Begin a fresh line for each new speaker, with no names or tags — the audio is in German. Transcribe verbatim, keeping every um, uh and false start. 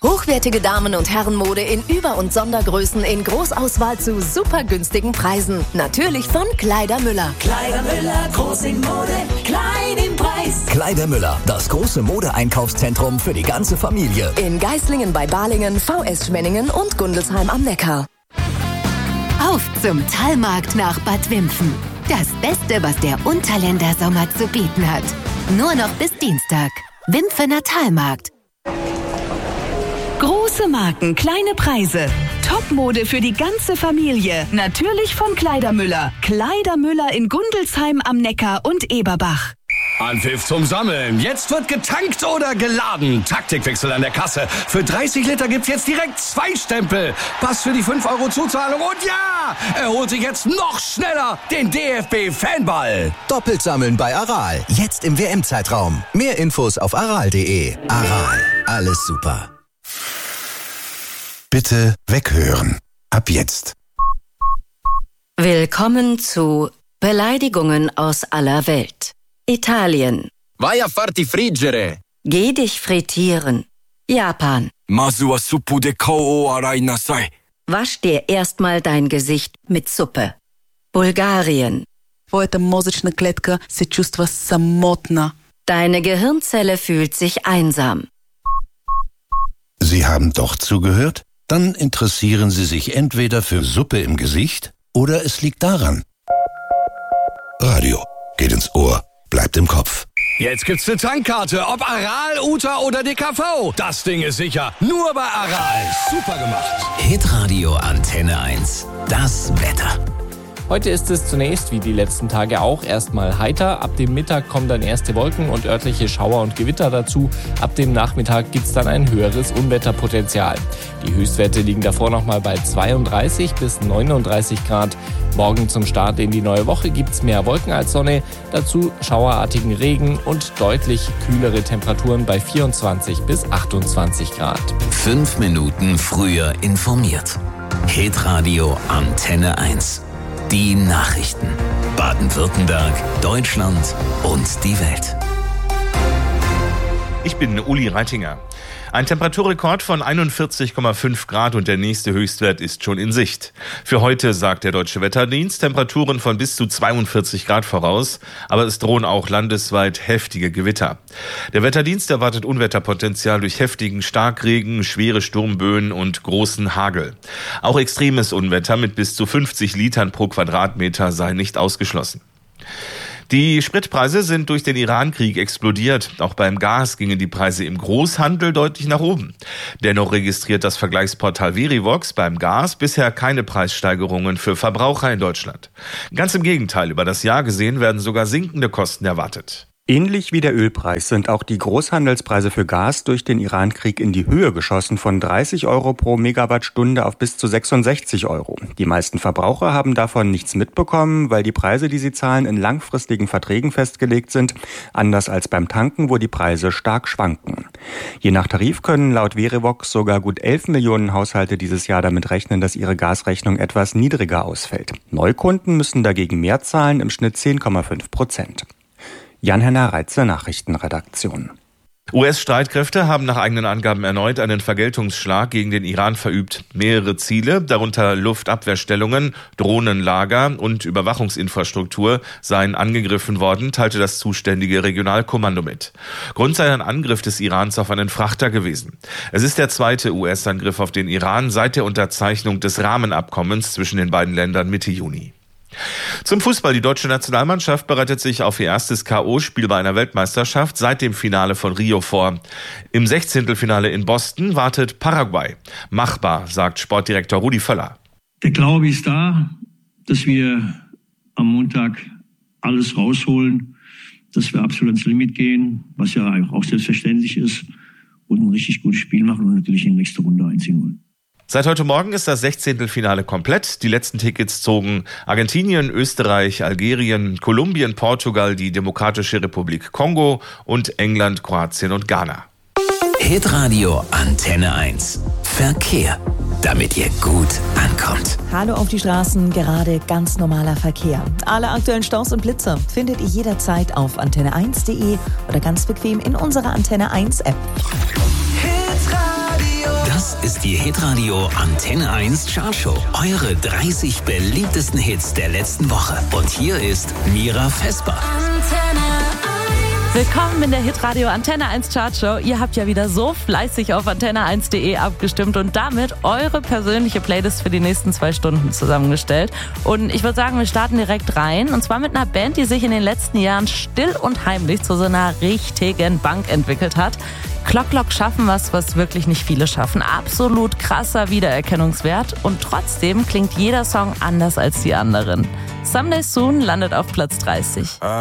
Hochwertige Damen- und Herrenmode in Über- und Sondergrößen in Großauswahl zu super günstigen Preisen. Natürlich von Kleidermüller.
Kleidermüller, groß in Mode, klein im Preis.
Kleidermüller, das große Modeeinkaufszentrum für die ganze Familie.
In Geislingen bei Balingen, V S Schwenningen und Gundelsheim am Neckar.
Auf zum Thalmarkt nach Bad Wimpfen. Das Beste, was der Unterländer Sommer zu bieten hat. Nur noch bis Dienstag. Wimpfener Thalmarkt.
Große Marken, kleine Preise. Topmode für die ganze Familie. Natürlich von Kleidermüller. Kleidermüller in Gundelsheim am Neckar und Eberbach.
Anpfiff zum Sammeln. Jetzt wird getankt oder geladen. Taktikwechsel an der Kasse. Für dreißig Liter gibt's jetzt direkt zwei Stempel. Pass für die fünf Euro Zuzahlung. Und ja, er holt sich jetzt noch schneller den D F B-Fanball.
Doppelt sammeln bei Aral. Jetzt im W M-Zeitraum. Mehr Infos auf aral punkt de. Aral. Alles super.
Bitte weghören. Ab jetzt.
Willkommen zu Beleidigungen aus aller Welt. Italien.
Vai a farti friggere.
Geh dich frittieren. Japan.
Masu wa suppu de kou o arai nasai.
Wasch dir erstmal dein Gesicht mit Suppe. Bulgarien.
Твоята мозъчна клетка се чувства самотна.
Deine Gehirnzelle fühlt sich einsam.
Sie haben doch zugehört? Dann interessieren Sie sich entweder für Suppe im Gesicht oder es liegt daran. Radio geht ins Ohr, bleibt im Kopf.
Jetzt gibt's eine Tankkarte, ob Aral, Uta oder D K V. Das Ding ist sicher, nur bei Aral. Super gemacht.
Hitradio Antenne eins. Das Wetter.
Heute ist es zunächst, wie die letzten Tage auch, erstmal heiter. Ab dem Mittag kommen dann erste Wolken und örtliche Schauer und Gewitter dazu. Ab dem Nachmittag gibt's dann ein höheres Unwetterpotenzial. Die Höchstwerte liegen davor nochmal bei zweiunddreißig bis neununddreißig Grad. Morgen zum Start in die neue Woche gibt's mehr Wolken als Sonne. Dazu schauerartigen Regen und deutlich kühlere Temperaturen bei vierundzwanzig bis achtundzwanzig Grad.
Fünf Minuten früher informiert. Hitradio Antenne eins. Die Nachrichten. Baden-Württemberg, Deutschland und die Welt.
Ich bin Uli Reitinger. Ein Temperaturrekord von einundvierzig Komma fünf Grad und der nächste Höchstwert ist schon in Sicht. Für heute sagt der Deutsche Wetterdienst Temperaturen von bis zu zweiundvierzig Grad voraus, aber es drohen auch landesweit heftige Gewitter. Der Wetterdienst erwartet Unwetterpotenzial durch heftigen Starkregen, schwere Sturmböen und großen Hagel. Auch extremes Unwetter mit bis zu fünfzig Litern pro Quadratmeter sei nicht ausgeschlossen. Die Spritpreise sind durch den Iran-Krieg explodiert. Auch beim Gas gingen die Preise im Großhandel deutlich nach oben. Dennoch registriert das Vergleichsportal Verivox beim Gas bisher keine Preissteigerungen für Verbraucher in Deutschland. Ganz im Gegenteil, über das Jahr gesehen werden sogar sinkende Kosten erwartet.
Ähnlich wie der Ölpreis sind auch die Großhandelspreise für Gas durch den Iran-Krieg in die Höhe geschossen, von dreißig Euro pro Megawattstunde auf bis zu sechsundsechzig Euro. Die meisten Verbraucher haben davon nichts mitbekommen, weil die Preise, die sie zahlen, in langfristigen Verträgen festgelegt sind, anders als beim Tanken, wo die Preise stark schwanken. Je nach Tarif können laut Verivox sogar gut elf Millionen Haushalte dieses Jahr damit rechnen, dass ihre Gasrechnung etwas niedriger ausfällt. Neukunden müssen dagegen mehr zahlen, im Schnitt zehn Komma fünf Prozent. Jan-Henner Reitze, Nachrichtenredaktion.
U S-Streitkräfte haben nach eigenen Angaben erneut einen Vergeltungsschlag gegen den Iran verübt. Mehrere Ziele, darunter Luftabwehrstellungen, Drohnenlager und Überwachungsinfrastruktur, seien angegriffen worden, teilte das zuständige Regionalkommando mit. Grund sei ein Angriff des Irans auf einen Frachter gewesen. Es ist der zweite U S-Angriff auf den Iran seit der Unterzeichnung des Rahmenabkommens zwischen den beiden Ländern Mitte Juni. Zum Fußball. Die deutsche Nationalmannschaft bereitet sich auf ihr erstes K O-Spiel bei einer Weltmeisterschaft seit dem Finale von Rio vor. Im Sechzehntelfinale in Boston wartet Paraguay. Machbar, sagt Sportdirektor Rudi Völler.
Der Glaube ist da, dass wir am Montag alles rausholen, dass wir absolut ins Limit gehen, was ja auch selbstverständlich ist, und ein richtig gutes Spiel machen und natürlich in die nächste Runde einziehen wollen.
Seit heute Morgen ist das Sechzehntelfinale komplett. Die letzten Tickets zogen Argentinien, Österreich, Algerien, Kolumbien, Portugal, die Demokratische Republik Kongo und England, Kroatien und Ghana.
Hitradio Antenne eins. Verkehr, damit ihr gut ankommt.
Hallo auf die Straßen, gerade ganz normaler Verkehr. Alle aktuellen Staus und Blitzer findet ihr jederzeit auf antenne eins punkt de oder ganz bequem in unserer Antenne eins App.
Hitradio
ist die Hitradio Antenne eins Chartshow. Eure dreißig beliebtesten Hits der letzten Woche. Und hier ist Mira Vesper.
Willkommen in der Hitradio Antenne eins Chartshow. Ihr habt ja wieder so fleißig auf antenne eins punkt de abgestimmt und damit eure persönliche Playlist für die nächsten zwei Stunden zusammengestellt. Und ich würde sagen, wir starten direkt rein. Und zwar mit einer Band, die sich in den letzten Jahren still und heimlich zu so einer richtigen Bank entwickelt hat. Clock Clock schaffen was, was wirklich nicht viele schaffen. Absolut krasser Wiedererkennungswert. Und trotzdem klingt jeder Song anders als die anderen. Someday Soon landet auf Platz dreißig.